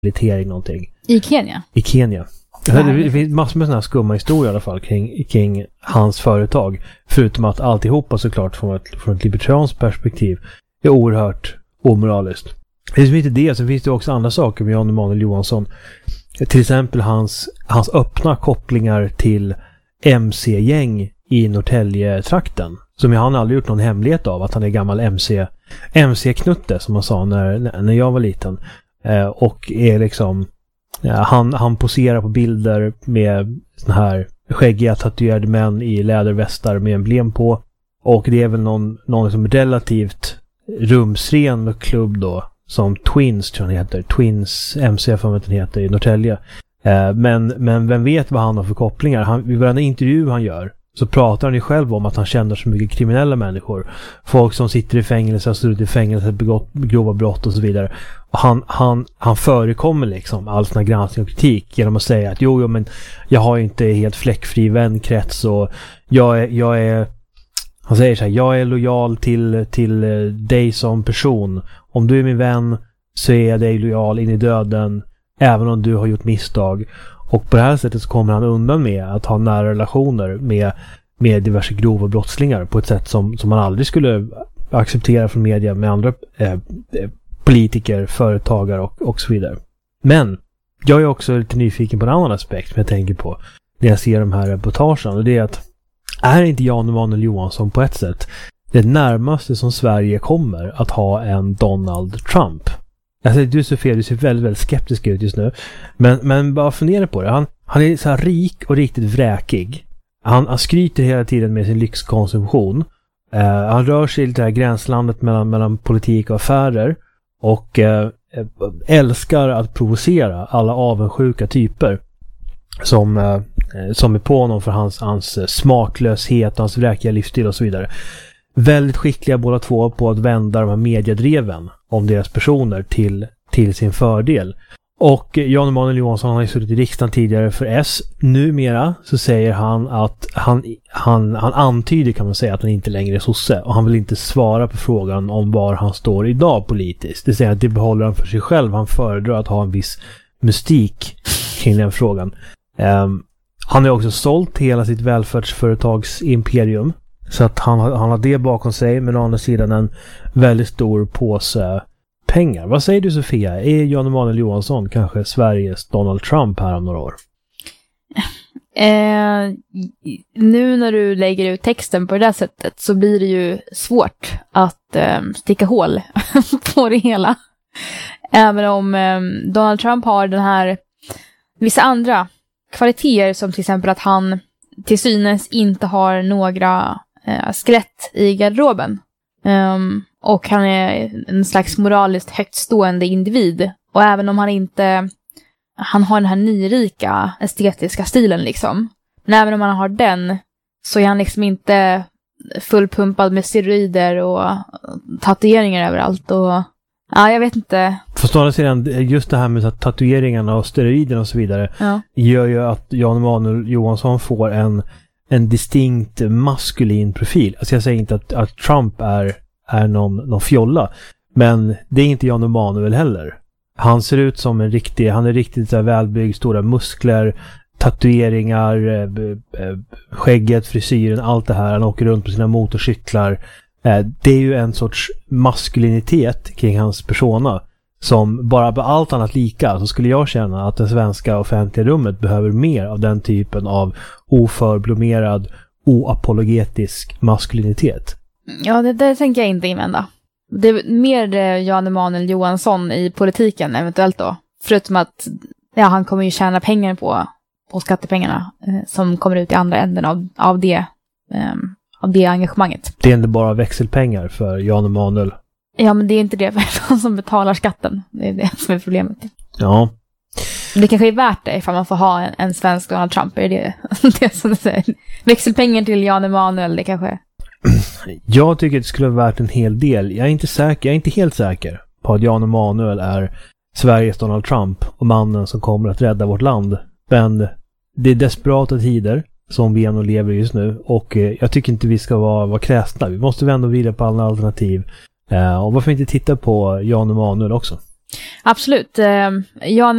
militering någonting. I Kenya? I Kenya. Det finns massor med sådana här skumma historier i alla fall kring hans företag. Förutom att alltihopa såklart från ett libertarianskt perspektiv är oerhört omoraliskt. Det är inte det, så finns det också andra saker med Jan Emanuel Johansson. Till exempel hans öppna kopplingar till MC-gäng i Norrtälje-trakten. Som han aldrig gjort någon hemlighet av, att han är gammal MC-knutte som man sa när jag var liten. Och är liksom han poserar på bilder med såna här skäggiga tatuerade män i lädervästar med emblem på. Och det är väl någon liksom relativt rumsren klubb då, som Twins tror jag heter. Twins MC för vad den heter i Norrtälje. Men vem vet vad han har för kopplingar? Vid varje intervju han gör så pratar han ju själv om att han känner så mycket kriminella människor. Folk som sitter i fängelse, har suttit i fängelse, begått grova brott och så vidare. Och han förekommer liksom all sån här granskning och kritik genom att säga att jo men jag har ju inte helt fläckfri vänkrets och jag är han säger så här, jag är lojal till dig som person. Om du är min vän så är jag dig lojal in i döden även om du har gjort misstag. Och på det här sättet så kommer han undan med att ha nära relationer med diverse grova brottslingar på ett sätt som man aldrig skulle acceptera från media med andra politiker, företagare och så vidare. Men jag är också lite nyfiken på en annan aspekt som jag tänker på när jag ser de här reportagen, och det är att är inte Jan Emanuel Johansson på ett sätt det närmaste som Sverige kommer att ha en Donald Trump? Alltså, du Sofia, du ser väldigt, väldigt skeptisk ut just nu. Men bara fundera på det. Han är så här rik och riktigt vräkig. Han skryter hela tiden med sin lyxkonsumtion. Han rör sig i det här gränslandet mellan politik och affärer. Och älskar att provocera alla avundsjuka typer som är på honom för hans smaklöshet, hans vräkiga livsstil och så vidare. Väldigt skickliga båda två på att vända de här mediedreven om deras personer till sin fördel. Och Jan Emanuel Johansson har ju suttit i riksdagen tidigare för S. Numera så säger han att han antyder, kan man säga, att han inte längre är sosse. Och han vill inte svara på frågan om var han står idag politiskt. Det säger att det behåller han för sig själv. Han föredrar att ha en viss mystik kring den frågan. Han har också sålt hela sitt välfärdsföretags imperium. Så att han har det bakom sig, men å andra sidan en väldigt stor påse pengar. Vad säger du Sofia? Är Jan Emanuel Johansson kanske Sveriges Donald Trump här om några år? Nu när du lägger ut texten på det där sättet så blir det ju svårt att sticka hål på det hela. Även om Donald Trump har den här vissa andra kvaliteter, som till exempel att han till synes inte har några skelett i garderoben. Och han är en slags moraliskt högtstående individ. Och även om han har den här nyrika estetiska stilen liksom. Men även om han har den så är han liksom inte fullpumpad med steroider och tatueringar överallt. Och ja, jag vet inte. Förstås sedan, just det här med tatueringarna och steroiderna och så vidare gör ju att Jan Emanuel Johansson får en distinkt maskulin profil. Alltså jag säger inte att Trump är någon fjolla, men det är inte Jan Emanuel heller. Han ser ut som han är riktigt så här välbyggd, stora muskler, tatueringar, skägget, frisyren, allt det här. Han åker runt på sina motorcyklar. Det är ju en sorts maskulinitet kring hans persona som bara på allt annat lika, så skulle jag känna att det svenska offentliga rummet behöver mer av den typen av oförblommerad, oapologetisk maskulinitet. Ja, det tänker jag inte invända. Det är mer Jan Emanuel Johansson i politiken eventuellt då. Förutom att han kommer ju tjäna pengar på skattepengarna som kommer ut i andra änden av det engagemanget. Det är inte bara växelpengar för Jan Emanuel. Ja, men det är inte det för som betalar skatten. Det är det som är problemet. Ja. Det kanske är värt det ifall man får ha en svensk Donald Trump. Är det som du säger? Växelpengar till Jan Emanuel, det kanske... Jag tycker det skulle vara värt en hel del. Jag är inte helt säker på att Jan Emanuel är Sveriges Donald Trump och mannen som kommer att rädda vårt land. Men det är desperata tider som vi ändå lever just nu, och jag tycker inte vi ska vara kräsna. Vi måste ändå vila på alla alternativ. Och varför inte titta på Jan Emanuel också? Absolut. Jag